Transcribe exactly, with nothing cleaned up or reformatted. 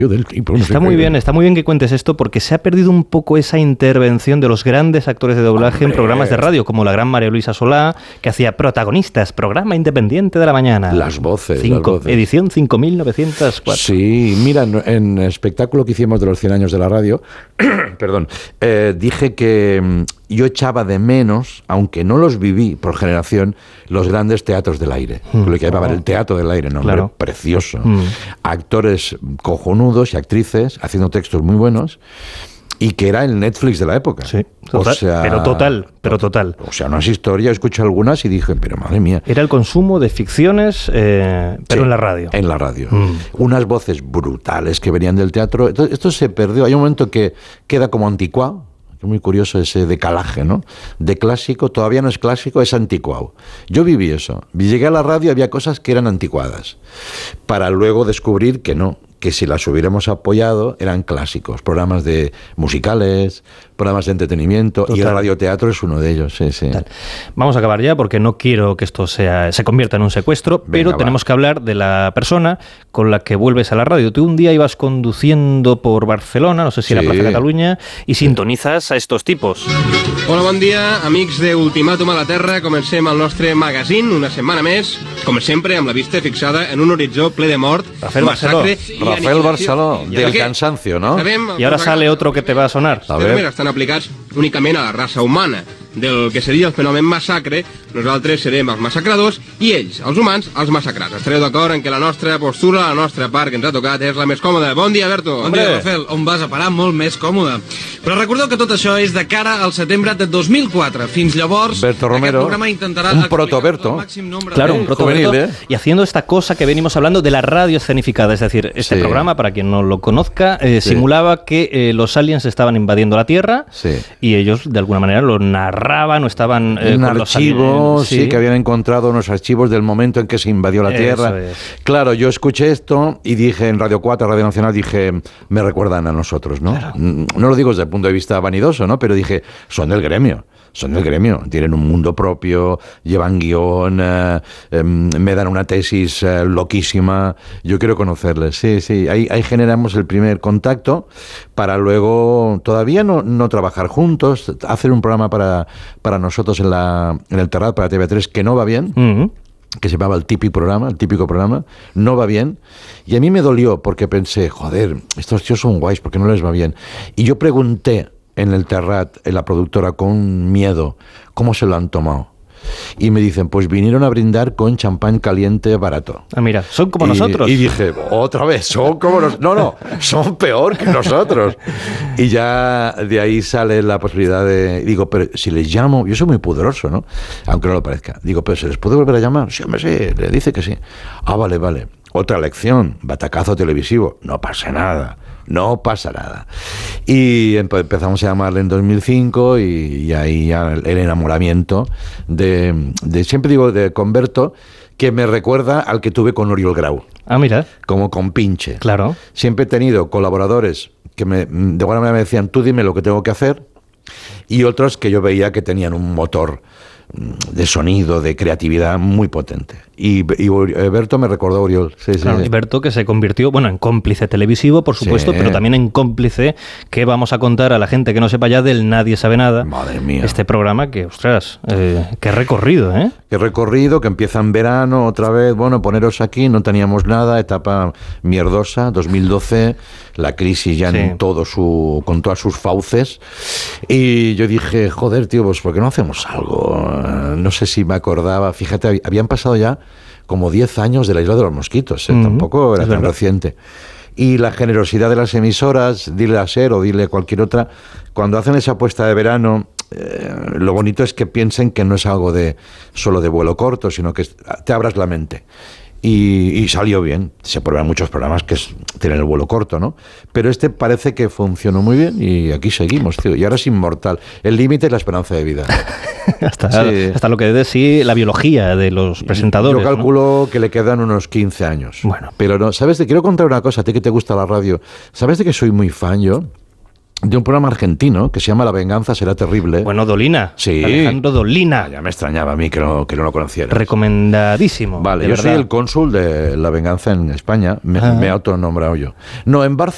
del tipo. No está muy bien, está muy bien que cuentes esto porque se ha perdido un poco esa intervención de los grandes actores de doblaje Hombre. en programas de radio, como la gran María Luisa Solá, que hacía Protagonistas, programa independiente de la mañana. Las voces. Cinco, las voces. Edición cinco mil novecientos cuatro. Sí, mira, en el espectáculo que hicimos de los cien años de la radio, perdón, eh, dije que yo echaba de menos, aunque no los viví por generación, los grandes teatros del aire. Mm. Lo que llamaban oh. el teatro del aire, ¿no? Claro. Precioso. Mm. Actores cojonudos y actrices haciendo textos muy buenos. Y que era el Netflix de la época. Sí, total, o sea, pero total, pero total. O sea, unas historias, escuché algunas y dije, pero madre mía. Era el consumo de ficciones, eh, pero sí, en la radio. En la radio. Mm. Unas voces brutales que venían del teatro. Entonces, esto se perdió. Hay un momento que queda como anticuado. Es muy curioso ese decalaje, ¿no? De clásico, todavía no es clásico, es anticuado. Yo viví eso. Llegué a la radio y había cosas que eran anticuadas. Para luego descubrir que no, que si las hubiéramos apoyado eran clásicos, programas de musicales, programas de entretenimiento. Total. Y el radioteatro es uno de ellos. Sí, sí. Vamos a acabar ya porque no quiero que esto sea se convierta en un secuestro, Venga, pero va. tenemos que hablar de la persona con la que vuelves a la radio. Tú un día ibas conduciendo por Barcelona, no sé si sí. era Plaza Catalunya, y sí. sintonizas a estos tipos. Hola, bon dia, amics de Ultimàtum a la Terra. Comencem el nostre magazine una setmana més, com sempre, amb la vista fixada en un horitzó ple de mort, Rafael Barceló. Rafael Barceló, del cansancio, ¿no? Y ahora sale otro que te va a sonar. A ver. Estan aplicats únicament a la raça humana. Del que seria el fenomen massacre, nosaltres serem els massacradors i ells, els humans, els massacrats. Estareu d'acord en que la nostra postura, la nostra part que ens ha tocat és la més còmoda. Bon dia, Berto. Bon dia, Rafael. On vas a parar? Molt més còmode. Però recordeu que tot això és de cara al setembre de dos mil quatre. Fins llavors, Berto Romero, aquest programa intentarà un proto-Berto. Claro, un proto-Berto. ¿eh? Y haciendo esta cosa que venimos hablando de la radio escenificada. Es decir, este sí. programa, para quien no lo conozca, eh, sí. simulaba que eh, los aliens estaban invadiendo la Tierra sí. y ellos, de alguna manera, lo narraban o estaban eh, un con archivo, los sí. sí, que habían encontrado unos archivos del momento en que se invadió la Tierra. Es. Claro, yo escuché esto y dije en Radio cuatro, Radio Nacional, dije, me recuerdan a nosotros, ¿no? Claro. No lo digo desde el punto de vista vanidoso, ¿no? Pero dije, son del gremio. Son del gremio, tienen un mundo propio, llevan guión, eh, eh, me dan una tesis eh, loquísima, yo quiero conocerles, sí, sí, ahí, ahí generamos el primer contacto para luego todavía no, no trabajar juntos, hacer un programa para, para nosotros en, la, en el Terrat, para T V tres, que no va bien, uh-huh. que se llamaba el típico programa, el típico programa, no va bien, y a mí me dolió porque pensé, joder, estos tíos son guays, ¿por qué no les va bien? Y yo pregunté en el Terrat, en la productora, con miedo, ¿cómo se lo han tomado? Y me dicen, pues vinieron a brindar con champán caliente barato. Ah, mira, son como y, nosotros. Y dije, otra vez, son como nosotros. No, no, son peor que nosotros. Y ya de ahí sale la posibilidad de... Digo, pero si les llamo... Yo soy muy pudoroso, ¿no? Aunque no lo parezca. Digo, pero ¿se les puede volver a llamar? Sí, hombre, sí. Le dice que sí. Ah, vale, vale. Otra lección, batacazo televisivo. No pasa nada. No pasa nada. Y empezamos a llamarle en dos mil cinco y, y ahí ya el enamoramiento de, de, siempre digo, de Converto, que me recuerda al que tuve con Oriol Grau. Ah, mira. Como compinche. Claro. Siempre he tenido colaboradores que me, de alguna manera me decían, tú dime lo que tengo que hacer, y otros que yo veía que tenían un motor de sonido, de creatividad muy potente. Y, y Berto me recordó a Oriol. Sí, claro, sí, sí. Y Berto, que se convirtió, bueno, en cómplice televisivo, por supuesto, sí. pero también en cómplice que vamos a contar a la gente que no sepa ya del Nadie Sabe Nada. Madre mía. Este programa que, ostras, eh, qué recorrido, ¿eh? Qué recorrido, que empieza en verano, otra vez, bueno, poneros aquí, no teníamos nada, etapa mierdosa, dos mil doce, la crisis ya sí. en todo su, con todas sus fauces. Y yo dije, joder, tío, pues ¿por qué no hacemos algo? No sé si me acordaba, fíjate, habían pasado ya como diez años de la Isla de los Mosquitos, ¿eh? uh-huh. Tampoco era es tan verdad. Reciente. Y la generosidad de las emisoras, dile a SER o dile a cualquier otra, cuando hacen esa apuesta de verano, eh, lo bonito es que piensen que no es algo de solo de vuelo corto, sino que te abras la mente. Y, y salió bien. Se prueban muchos programas que es, tienen el vuelo corto, ¿no? Pero este parece que funcionó muy bien y aquí seguimos, tío. Y ahora es inmortal. El límite es la esperanza de vida. hasta, sí. hasta lo que de sí la biología de los presentadores. Yo calculo ¿no? que le quedan unos quince años. Bueno. Pero no, ¿sabes? Te quiero contar una cosa, a ti que te gusta la radio. ¿Sabes de que soy muy fan yo? De un programa argentino que se llama La Venganza Será Terrible. Bueno, Dolina. Sí. Alejandro Dolina. Ah, ya me extrañaba a mí que no, que no lo conociera. Recomendadísimo. Vale, yo verdad. soy el cónsul de La Venganza en España. Me, ah. me he autonombrado yo. No, en Barcelona.